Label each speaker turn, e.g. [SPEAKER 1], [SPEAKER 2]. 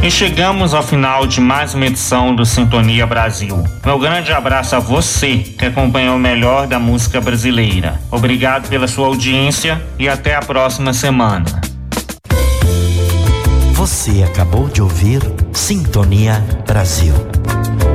[SPEAKER 1] E chegamos ao final de mais uma edição do Sintonia Brasil. Meu grande abraço a você que acompanhou o melhor da música brasileira. Obrigado pela sua audiência e até a próxima semana.
[SPEAKER 2] Você acabou de ouvir Sintonia Brasil.